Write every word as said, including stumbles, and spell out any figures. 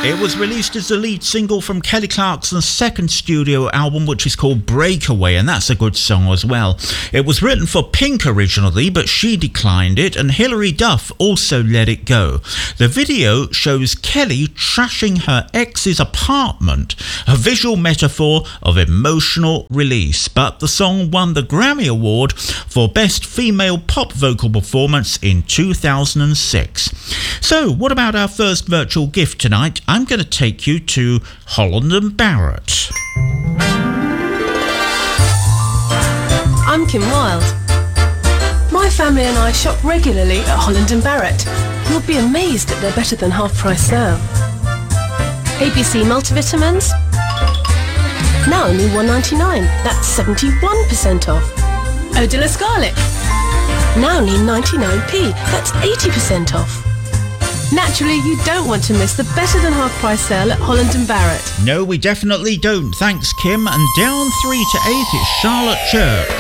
It was released as the lead single from Kelly Clarkson's second studio album, which is called Breakaway, and that's a good song as well. It was written for Pink originally, but she declined it, and Hilary Duff also let it go. The video shows Kelly trashing her ex's apartment, a visual metaphor of emotional release, but the song won the Grammy Award for Best Female Pop Vocal Performance in two thousand six. So, what about our first virtual gift tonight? I'm going to take you to Holland and Barrett. I'm Kim Wilde. My family and I shop regularly at Holland and Barrett. You'll be amazed that they're better than half price now. A B C multivitamins, now only one ninety-nine. That's seventy-one percent off. Odola Garlic, now only ninety-nine p. That's eighty percent off. Naturally, you don't want to miss the better than half price sale at Holland and Barrett. No, we definitely don't. Thanks, Kim. And down three to eight, it's Charlotte Church.